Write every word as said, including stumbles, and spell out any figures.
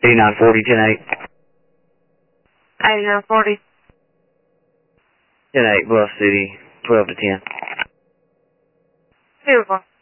eighty-nine forty, ten eight. eighty-nine forty. ten eight, Bluff City, twelve to ten. Beautiful.